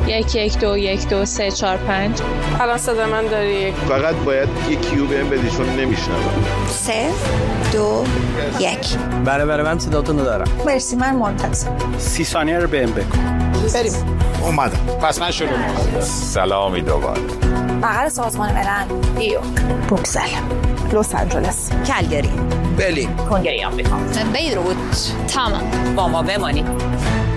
1121234 5. الان صدا من داری؟ فقط باید یه کیو بهم بدی چون نمیشنوم. 3 2 1. بله من صداتون رو دارم. مرسی، من منتظرم. 30 ثانیه رو بهم بگو. بریم. اومدم. پس من شروع می‌کنم. سلامی دوباره. بغل سازمان ملل. ایو. بروکسل. لس آنجلس. کلگری. برلین. کنگره آمریکا. بیروت. تمام. با ما بمانید.